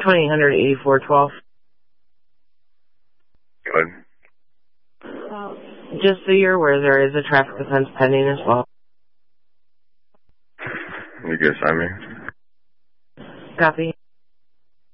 $2,884.12. Good. Just so you're aware, there is a traffic offense pending as well. You can sign me. Copy.